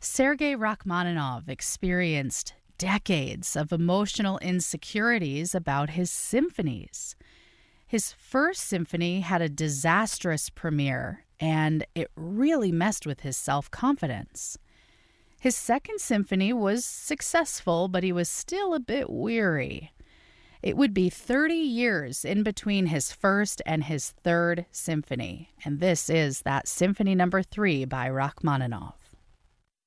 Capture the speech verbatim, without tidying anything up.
Sergei Rachmaninoff experienced decades of emotional insecurities about his symphonies. His first symphony had a disastrous premiere, and it really messed with his self-confidence. His second symphony was successful, but he was still a bit weary. It would be thirty years in between his first and his third symphony, and this is that Symphony Number Three by Rachmaninoff.